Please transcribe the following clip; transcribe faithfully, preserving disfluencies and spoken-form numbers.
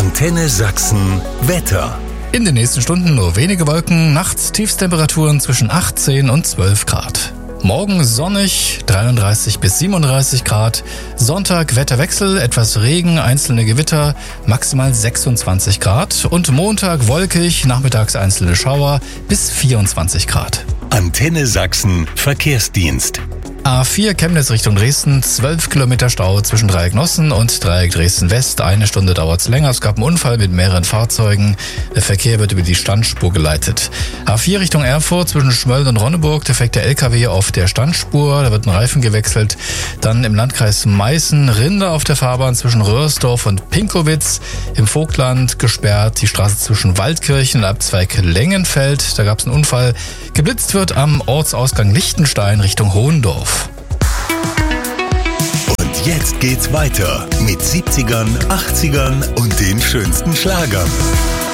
Antenne Sachsen Wetter. In den nächsten Stunden nur wenige Wolken, nachts Tiefstemperaturen zwischen achtzehn und zwölf Grad. Morgen sonnig, dreiunddreißig bis siebenunddreißig Grad. Sonntag Wetterwechsel, etwas Regen, einzelne Gewitter, maximal sechsundzwanzig Grad. Und Montag wolkig, nachmittags einzelne Schauer bis vierundzwanzig Grad. Antenne Sachsen Verkehrsdienst. A vier Chemnitz Richtung Dresden, zwölf Kilometer Stau zwischen Dreieck Nossen und Dreieck Dresden West. Eine Stunde dauert's länger. Es gab einen Unfall mit mehreren Fahrzeugen. Der Verkehr wird über die Standspur geleitet. A vier Richtung Erfurt zwischen Schmölln und Ronneburg. Defekter L K W auf der Standspur. Da wird ein Reifen gewechselt. Dann im Landkreis Meißen Rinder auf der Fahrbahn zwischen Röhrsdorf und Pinkowitz. Im Vogtland gesperrt die Straße zwischen Waldkirchen und Abzweig Lengenfeld. Da gab's einen Unfall. Geblitzt wird am Ortsausgang Lichtenstein Richtung Hohendorf. Und jetzt geht's weiter mit siebzigern, achtzigern und den schönsten Schlagern.